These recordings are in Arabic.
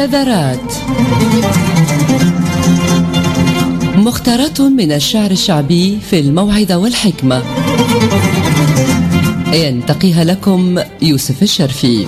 شذرات، مختارات من الشعر الشعبي في الموعظة والحكمة، ينتقيها لكم يوسف الشرفي.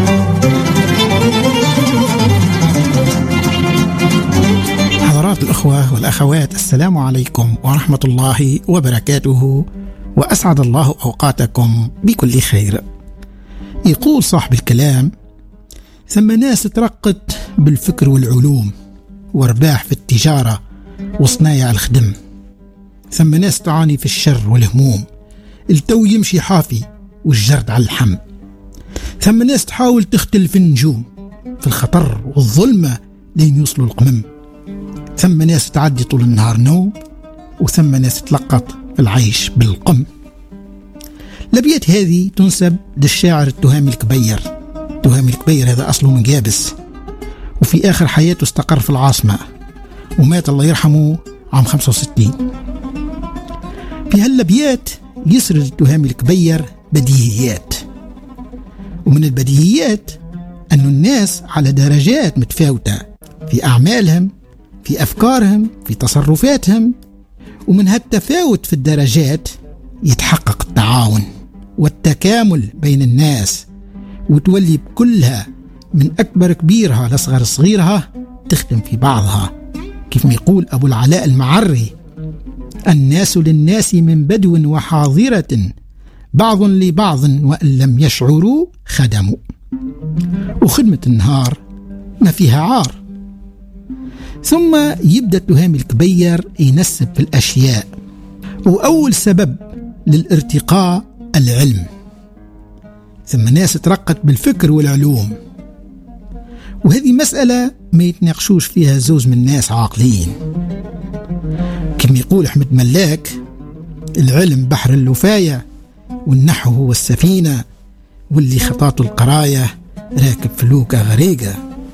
حضرات الأخوة والأخوات، السلام عليكم ورحمة الله وبركاته، وأسعد الله أوقاتكم بكل خير. يقول صاحب الكلام: ثم ناس ترقت بالفكر والعلوم وارباح في التجارة وصنايع الخدم، ثم ناس تعاني في الشر والهموم، التو يمشي حافي والجرد على اللحم، ثم ناس تحاول تختل في النجوم في الخطر والظلمة لين يوصلوا القمم، ثم ناس تعدي طول النهار نوم، وثم ناس تلقط في العيش بالقم. الأبيات هذه تنسب للشاعر التهامي الكبير. التهامي الكبير هذا أصله من جابس، وفي آخر حياته استقر في العاصمة، ومات الله يرحمه عام 65. في هالأبيات يسرد التهامي الكبير بديهيات، ومن البديهيات أن الناس على درجات متفاوتة في أعمالهم، في أفكارهم، في تصرفاتهم، ومن هالتفاوت في الدرجات يتحقق التعاون والتكامل بين الناس، وتولي بكلها من أكبر كبيرها لصغر صغيرها تخدم في بعضها. كيف ما يقول أبو العلاء المعري: الناس للناس من بدو وحاضرة، بعض لبعض وإن لم يشعروا خدموا. وخدمة النهار ما فيها عار. ثم يبدأ التهامي الكبير ينسب في الأشياء، وأول سبب للارتقاء العلم، ثم ناس ترقت بالفكر والعلوم، وهذه مسألة ما يتناقشوش فيها زوز من الناس عاقلين. كما يقول أحمد ملاك: العلم بحر اللفاية، والنحو هو السفينة، واللي خطاته القراية راكب فلوكة غريقة.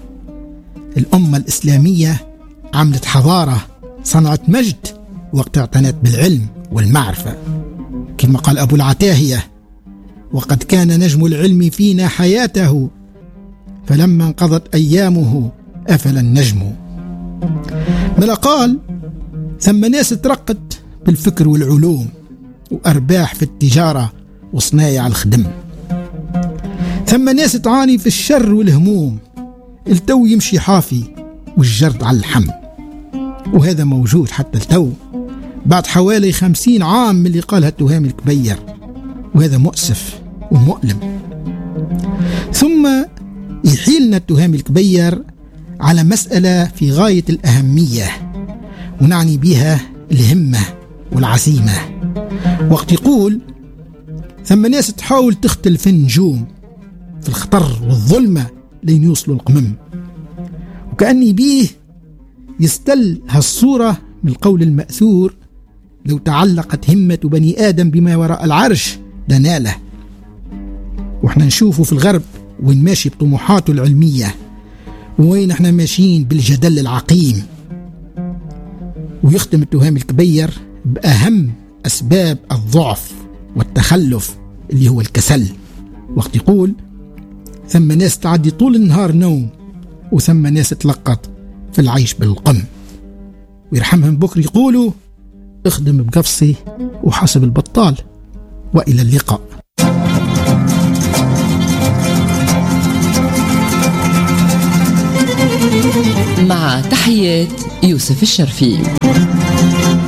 الأمة الإسلامية عملت حضارة، صنعت مجد وقت اعتنت بالعلم والمعرفة، كما قال أبو العتاهية: وقد كان نجم العلم فينا حياته، فلما انقضت أيامه أفل النجم. بل قال: ثم ناس ترقت بالفكر والعلوم وأرباح في التجارة وصنايع الخدم، ثم ناس تعاني في الشر والهموم، التو يمشي حافي والجرد على اللحم. وهذا موجود حتى التو بعد حوالي 50 عام من اللي قالها التهامي الكبير، وهذا مؤسف ومؤلم. ثم يحيلنا التهامي الكبير على مسألة في غاية الأهمية، ونعني بها الهمة والعزيمة، وقت يقول: ثم ناس تحاول تختل في النجوم في الخطر والظلمة لين يوصلوا القمم. وكأني بيه يستل هالصورة من القول المأثور: لو تعلقت همة بني آدم بما وراء العرش لناله. وإحنا نشوفه في الغرب وين ماشي بطموحاته العلمية، وين إحنا ماشيين بالجدل العقيم. ويختم التهامي الكبير بأهم أسباب الضعف والتخلف اللي هو الكسل، وقت يقول: ثم ناس تعدي طول النهار نوم، وثم ناس تلقط في العيش بالقم. ويرحمهم بكر يقولوا: اخدم بقفصي وحاسب البطال. وإلى اللقاء. مع تحيات يوسف الشرفي.